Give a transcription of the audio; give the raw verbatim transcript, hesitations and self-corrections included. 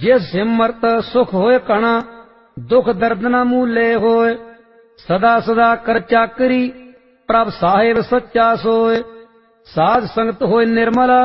जिस सिमरत सुख होए कणा, दुख दर्द न मूले होए। सदा सदा कर चाकरी, प्रभ साहिब सच्चा सोए। साध संगत होए निर्मला,